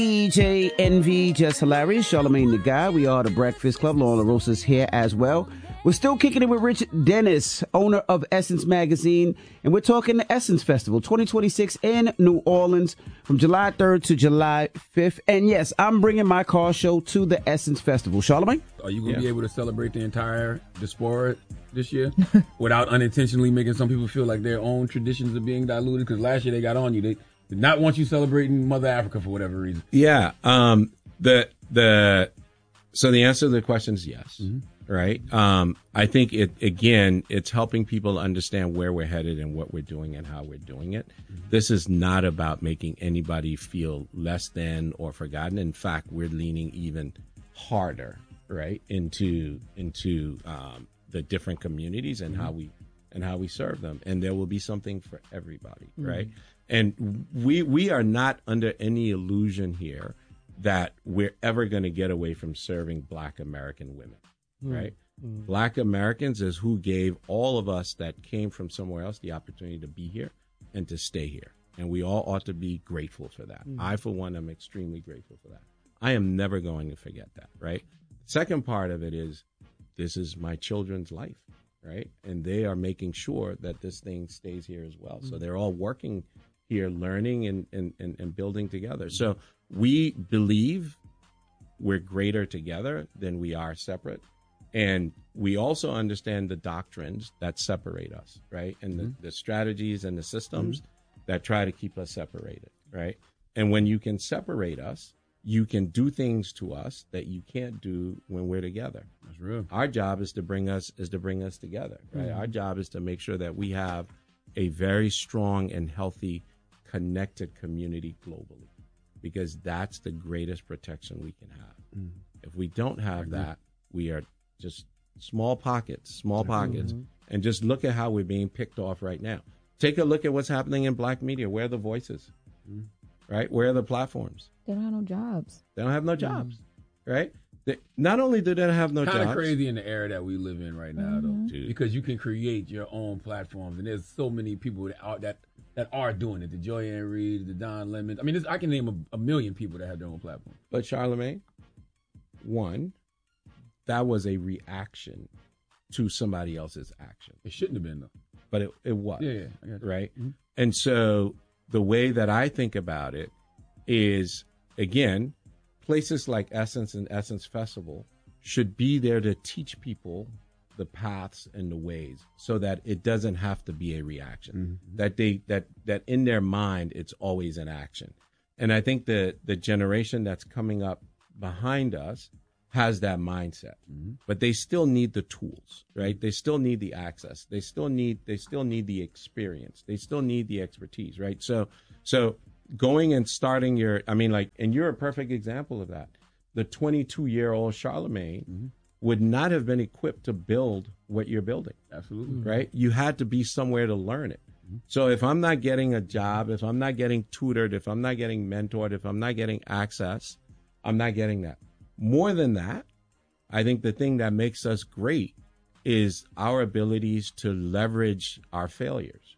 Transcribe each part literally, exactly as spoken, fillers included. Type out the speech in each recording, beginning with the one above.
D J Envy, Just Hilarious, Charlamagne the Guy. We are the Breakfast Club. Lauren LaRosa's here as well. We're still kicking it with Rich Dennis, owner of Essence Magazine, and we're talking the Essence Festival twenty twenty-six in New Orleans from July third to July fifth. And yes, I'm bringing my car show to the Essence Festival. Charlamagne? Are you going to Yeah. be able to celebrate the entire diaspora this year without unintentionally making some people feel like their own traditions are being diluted? Because last year they got on you. They did not want you celebrating Mother Africa for whatever reason. Yeah. Um, the the so the answer to the question is yes. Mm-hmm. Right. Um, I think it again. It's helping people understand where we're headed and what we're doing and how we're doing it. Mm-hmm. This is not about making anybody feel less than or forgotten. In fact, we're leaning even harder, right, into into um, the different communities and mm-hmm. how we and how we serve them. And there will be something for everybody, mm-hmm. right? And we we are not under any illusion here that we're ever going to get away from serving Black American women, mm-hmm. right? Mm-hmm. Black Americans is who gave all of us that came from somewhere else the opportunity to be here and to stay here. And we all ought to be grateful for that. Mm-hmm. I, for one, am extremely grateful for that. I am never going to forget that, right? Second part of it is this is my children's life, right? And they are making sure that this thing stays here as well. Mm-hmm. So they're all working here, learning and, and, and, and building together. So we believe we're greater together than we are separate. And we also understand the doctrines that separate us, right? And the, mm-hmm. the strategies and the systems mm-hmm. that try to keep us separated, right? And when you can separate us, you can do things to us that you can't do when we're together. That's real. Our job is to bring us is to bring us together, right? Mm-hmm. Our job is to make sure that we have a very strong and healthy, connected community globally, because that's the greatest protection we can have. Mm-hmm. If we don't have that, we are just small pockets, small pockets, mm-hmm. and just look at how we're being picked off right now. Take a look at what's happening in Black media. Where are the voices? Mm-hmm. Right? Where are the platforms? They don't have no jobs. They don't have no jobs, mm-hmm. right? They, not only do they have no Kinda jobs. Kind of crazy in the era that we live in right now, mm-hmm. though, Dude. because you can create your own platforms, and there's so many people that are that, that are doing it. The Joy Ann Reid, the Don Lemon. I mean, this, I can name a, a million people that have their own platform. But Charlamagne, one, that was a reaction to somebody else's action. It shouldn't have been, though. But it, it was. Yeah, yeah. I got you. Right? Mm-hmm. And so the way that I think about it is, again, places like Essence and Essence Festival should be there to teach people the paths and the ways so that it doesn't have to be a reaction, mm-hmm. that they that that in their mind it's always an action. And I think the the generation that's coming up behind us has that mindset, mm-hmm. but they still need the tools, right? They still need the access. They still need they still need the experience. They still need the expertise, right? So so going and starting your, I mean, like, and you're a perfect example of that. The twenty-two-year-old Charlamagne mm-hmm. would not have been equipped to build what you're building. Absolutely. Right? You had to be somewhere to learn it. Mm-hmm. So if I'm not getting a job, if I'm not getting tutored, if I'm not getting mentored, if I'm not getting access, I'm not getting that. More than that, I think the thing that makes us great is our abilities to leverage our failures.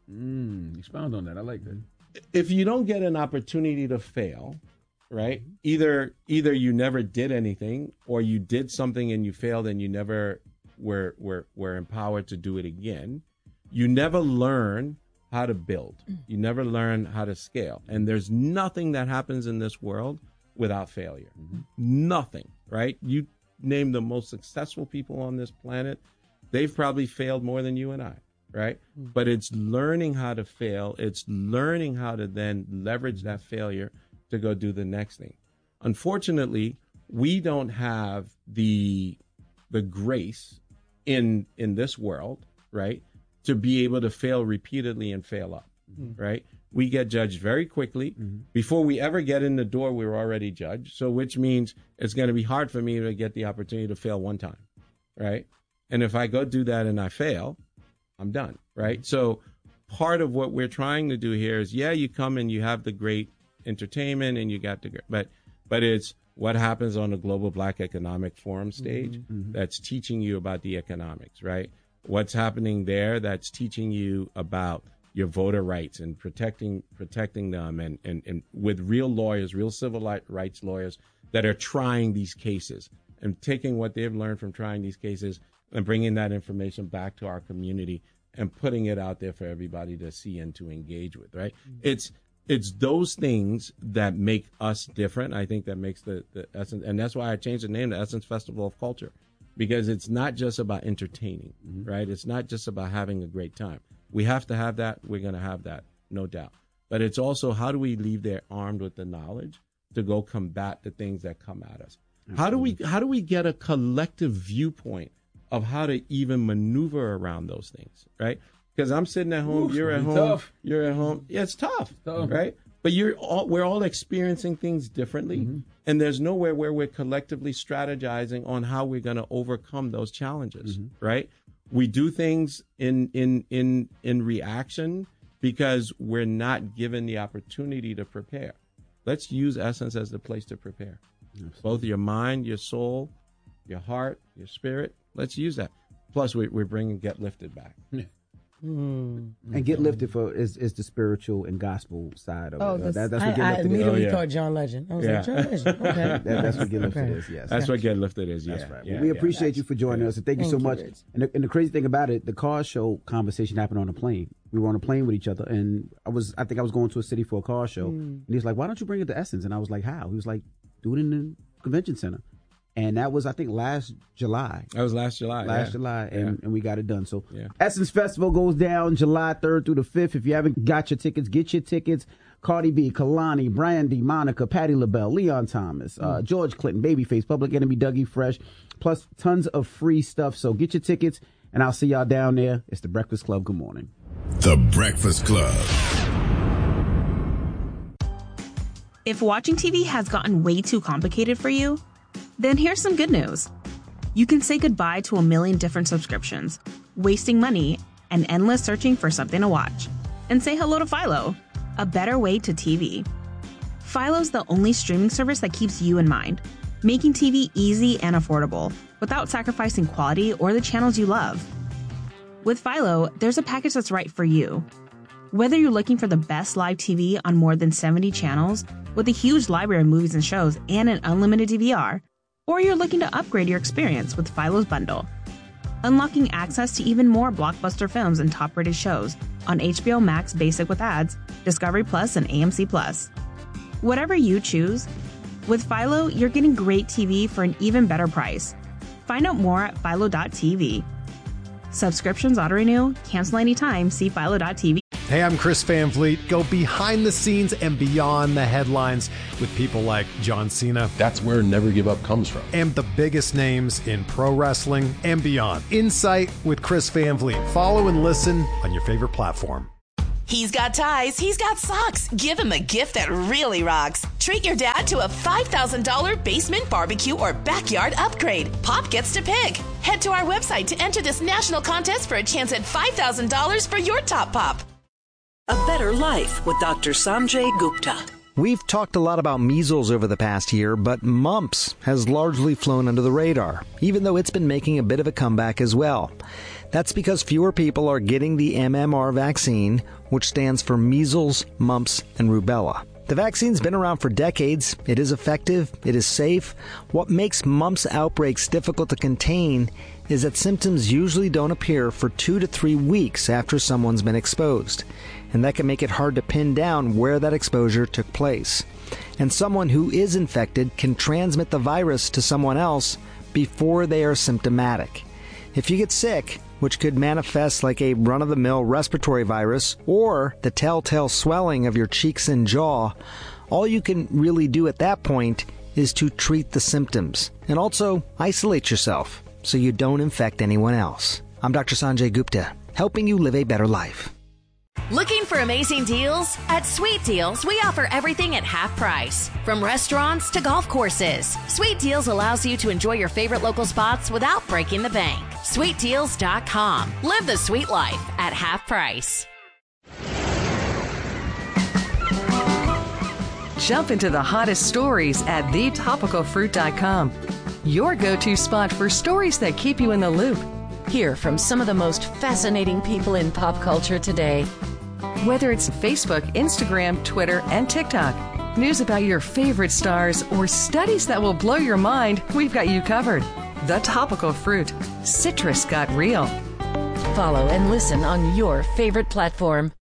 Mm, expound on that. I like that. If you don't get an opportunity to fail, right? Either either you never did anything, or you did something and you failed and you never were were were empowered to do it again. You never learn how to build. You never learn how to scale. And there's nothing that happens in this world without failure. Mm-hmm. Nothing, right? You name the most successful people on this planet, they've probably failed more than you and I. Right. Mm-hmm. But it's learning how to fail. It's learning how to then leverage that failure to go do the next thing. Unfortunately, we don't have the the grace in in this world, right, to be able to fail repeatedly and fail up. Mm-hmm. Right. We get judged very quickly. Mm-hmm. Before we ever get in the door, we're already judged. So which means it's going to be hard for me to get the opportunity to fail one time. Right. And if I go do that and I fail, I'm done, right? So part of what we're trying to do here is, yeah, you come and you have the great entertainment and you got the great, but but it's what happens on the Global Black Economic Forum stage mm-hmm. that's teaching you about the economics, right? What's happening there that's teaching you about your voter rights and protecting protecting them, and, and, and with real lawyers, real civil rights lawyers that are trying these cases and taking what they've learned from trying these cases and bringing that information back to our community and putting it out there for everybody to see and to engage with, right? Mm-hmm. It's it's those things that make us different. I think that makes the, the Essence, and that's why I changed the name to Essence Festival of Culture, because it's not just about entertaining, mm-hmm. right? It's not just about having a great time. We have to have that. We're going to have that, no doubt. But it's also, how do we leave there armed with the knowledge to go combat the things that come at us? Absolutely. How do we how do we get a collective viewpoint of how to even maneuver around those things, right? Because I'm sitting at home, Oof, you're at home, tough. you're at home. Yeah, it's tough, it's tough. right? But you're all, we're all experiencing things differently, mm-hmm. and there's nowhere where we're collectively strategizing on how we're going to overcome those challenges, mm-hmm. right? We do things in in in in reaction because we're not given the opportunity to prepare. Let's use Essence as the place to prepare. Absolutely. Both your mind, your soul, your heart, your spirit. Let's use that. Plus, we, we're bringing Get Lifted back. Yeah. Mm. And Get Lifted for is, is the spiritual and gospel side of oh, it. That, that's what I, Get I Lifted immediately is. thought oh, yeah. John Legend. I was yeah. like, John Legend. Okay. that, that's what Get Lifted okay. is, yes. That's what Get Lifted is, yes. That's right. Yeah, well, we yeah, appreciate yeah. you for joining yeah. us, and thank, thank you so much. You, and, the, and the crazy thing about it, the car show conversation happened on a plane. We were on a plane with each other, and I was, I think I was going to a city for a car show, mm. and he was like, why don't you bring it to Essence? And I was like, how? He was like, do it in the convention center. And that was, I think, last July. That was last July. Last yeah. July, and, yeah. and we got it done. So yeah. Essence Festival goes down July third through the fifth. If you haven't got your tickets, get your tickets. Cardi B, Kalani, Brandy, Monica, Patti LaBelle, Leon Thomas, uh, mm. George Clinton, Babyface, Public Enemy, Dougie Fresh, plus tons of free stuff. So get your tickets, and I'll see y'all down there. It's The Breakfast Club. Good morning. The Breakfast Club. If watching T V has gotten way too complicated for you, then here's some good news. You can say goodbye to a million different subscriptions, wasting money, and endless searching for something to watch. And say hello to Philo, a better way to T V. Philo's the only streaming service that keeps you in mind, making T V easy and affordable without sacrificing quality or the channels you love. With Philo, there's a package that's right for you. Whether you're looking for the best live T V on more than seventy channels with a huge library of movies and shows and an unlimited D V R, or you're looking to upgrade your experience with Philo's bundle, unlocking access to even more blockbuster films and top-rated shows on H B O Max Basic with ads, Discovery Plus, and A M C Plus. Whatever you choose, with Philo, you're getting great T V for an even better price. Find out more at philo dot t v. Subscriptions auto-renew, cancel anytime, see philo dot t v. Hey, I'm Chris Van Vliet. Go behind the scenes and beyond the headlines with people like John Cena. That's where Never Give Up comes from. And the biggest names in pro wrestling and beyond. Insight with Chris Van Vliet. Follow and listen on your favorite platform. He's got ties, he's got socks. Give him a gift that really rocks. Treat your dad to a five thousand dollars basement barbecue or backyard upgrade. Pop gets to pick. Head to our website to enter this national contest for a chance at five thousand dollars for your top pop. A Better Life with Doctor Sanjay Gupta. We've talked a lot about measles over the past year, but mumps has largely flown under the radar, even though it's been making a bit of a comeback as well. That's because fewer people are getting the M M R vaccine, which stands for measles, mumps, and rubella. The vaccine's been around for decades. It is effective. It is safe. What makes mumps outbreaks difficult to contain is that symptoms usually don't appear for two to three weeks after someone's been exposed. And that can make it hard to pin down where that exposure took place. And someone who is infected can transmit the virus to someone else before they are symptomatic. If you get sick, which could manifest like a run-of-the-mill respiratory virus or the telltale swelling of your cheeks and jaw, all you can really do at that point is to treat the symptoms and also isolate yourself so you don't infect anyone else. I'm Doctor Sanjay Gupta, helping you live a better life. Looking for amazing deals? At Sweet Deals, we offer everything at half price. From restaurants to golf courses, Sweet Deals allows you to enjoy your favorite local spots without breaking the bank. sweet deals dot com. Live the sweet life at half price. Jump into the hottest stories at the topical fruit dot com. Your go-to spot for stories that keep you in the loop. Hear from some of the most fascinating people in pop culture today. Whether it's Facebook, Instagram, Twitter, and TikTok, news about your favorite stars, or studies that will blow your mind, we've got you covered. The Topical Fruit. Citrus got real. Follow and listen on your favorite platform.